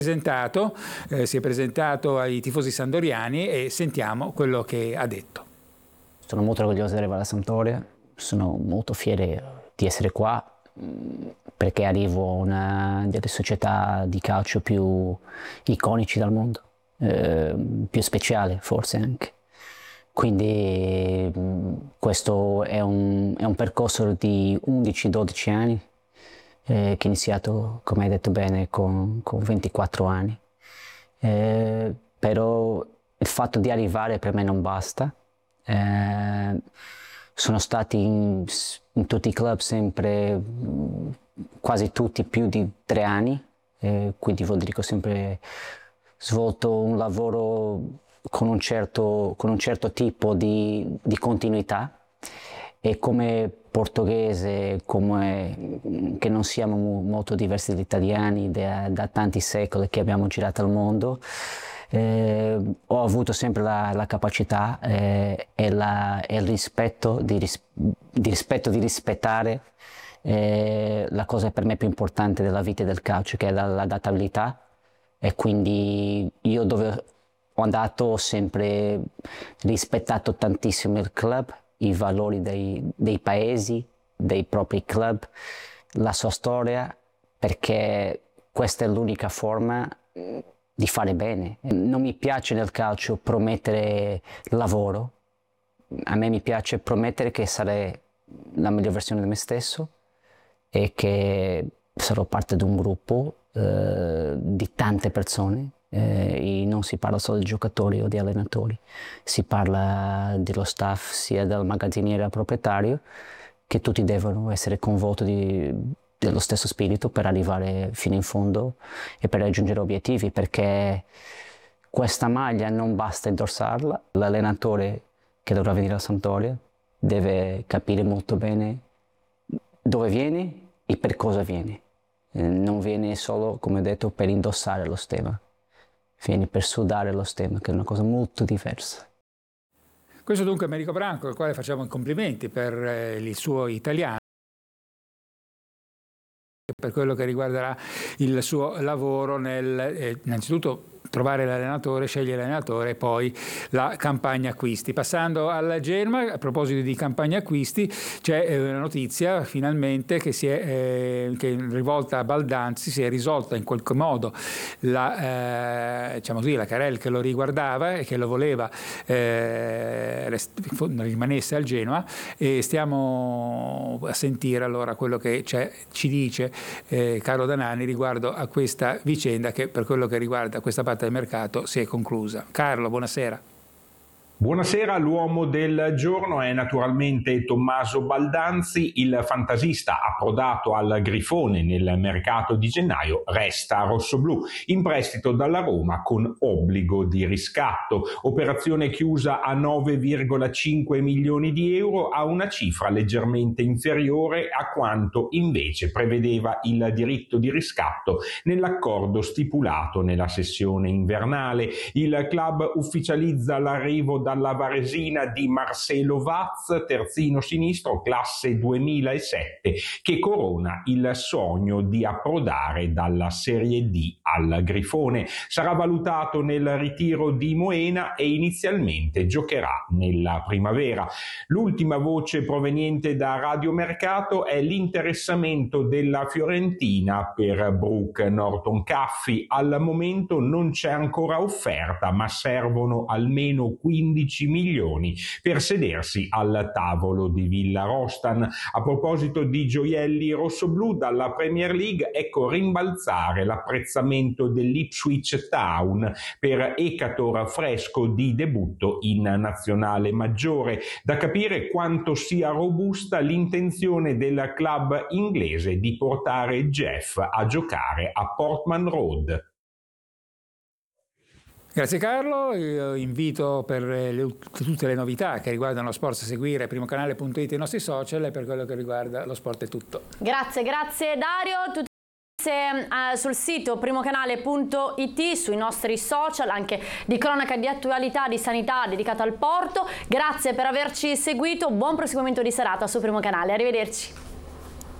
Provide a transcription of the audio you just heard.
si è presentato ai tifosi sampdoriani e sentiamo quello che ha detto. Sono molto orgoglioso di arrivare alla Sampdoria, sono molto fiero di essere qua perché arrivo a una delle società di calcio più iconici del mondo, più speciale forse anche. Quindi questo è un percorso di 11-12 anni che è iniziato, come hai detto bene, con 24 anni. Però il fatto di arrivare per me non basta. Sono stati in tutti i club sempre, quasi tutti, più di 3 anni, quindi vuol dire che ho sempre svolto un lavoro con un certo tipo di continuità, e come portoghese, che non siamo molto diversi dagli italiani da tanti secoli che abbiamo girato al mondo, ho avuto sempre la capacità e il rispetto di rispettare la cosa per me più importante della vita e del calcio, che è l'adattabilità. E quindi io dove ho andato ho sempre rispettato tantissimo il club, i valori dei paesi, dei propri club, la sua storia, perché questa è l'unica forma di fare bene. Non mi piace nel calcio promettere lavoro, a me mi piace promettere che sarei la migliore versione di me stesso e che sarò parte di un gruppo di tante persone. E non si parla solo di giocatori o di allenatori, si parla dello staff, sia del magazziniere al proprietario, che tutti devono essere coinvolti dello stesso spirito per arrivare fino in fondo e per raggiungere obiettivi, perché questa maglia non basta indossarla. L'allenatore che dovrà venire a Sampdoria deve capire molto bene dove viene e per cosa viene. Non viene solo, come ho detto, per indossare lo stemma, vieni per sudare lo stemma, che è una cosa molto diversa. Questo dunque è Americo Branco, al quale facciamo i complimenti per il suo italiano, per quello che riguarderà il suo lavoro innanzitutto trovare l'allenatore, scegliere l'allenatore e poi la campagna acquisti. Passando al Genoa, a proposito di campagna acquisti, c'è una notizia finalmente che che rivolta a Baldanzi, si è risolta in qualche modo la querela che lo riguardava e che lo voleva rimanesse al Genoa, e stiamo a sentire allora quello che ci dice Carlo Danani riguardo a questa vicenda che, per quello che riguarda questa parte del mercato, si è conclusa. Carlo, buonasera. Buonasera, l'uomo del giorno è naturalmente Tommaso Baldanzi, il fantasista approdato al Grifone nel mercato di gennaio, resta rossoblù, in prestito dalla Roma con obbligo di riscatto, operazione chiusa a 9,5 milioni di euro, a una cifra leggermente inferiore a quanto invece prevedeva il diritto di riscatto nell'accordo stipulato nella sessione invernale. Il club ufficializza l'arrivo dalla Varesina di Marcelo Vaz, terzino sinistro, classe 2007, che corona il sogno di approdare dalla Serie D al Grifone. Sarà valutato nel ritiro di Moena e inizialmente giocherà nella primavera. L'ultima voce proveniente da Radio Mercato è l'interessamento della Fiorentina per Brooke Norton-Caffey. Al momento non c'è ancora offerta, ma servono almeno 15 milioni per sedersi al tavolo di Villarostan. A proposito di gioielli rossoblù, dalla Premier League ecco rimbalzare l'apprezzamento dell'Ipswich Town per Ekator Fresco di debutto in nazionale maggiore. Da capire quanto sia robusta l'intenzione del club inglese di portare Jeff a giocare a Portman Road. Grazie Carlo, io invito per tutte le novità che riguardano lo sport a seguire primocanale.it e i nostri social, e per quello che riguarda lo sport è tutto. Grazie Dario. Tutte sul sito primocanale.it, sui nostri social, anche di cronaca, di attualità, di sanità dedicato al porto. Grazie per averci seguito, buon proseguimento di serata su Primo Canale, arrivederci.